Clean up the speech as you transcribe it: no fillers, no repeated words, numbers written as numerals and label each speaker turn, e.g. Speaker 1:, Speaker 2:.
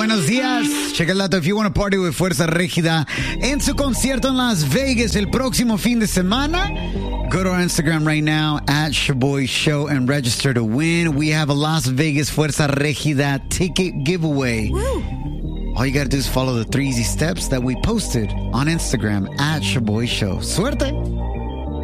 Speaker 1: buenos días. Checa el dato. If you want to party with Fuerza Régida en su concierto en Las Vegas el próximo fin de semana, go to our Instagram right now at Shaboy Show and register to win. We have a Las Vegas Fuerza Régida ticket giveaway. Woo. All you got to do is follow the 3 easy steps that we posted on Instagram at Shaboy Show. Suerte.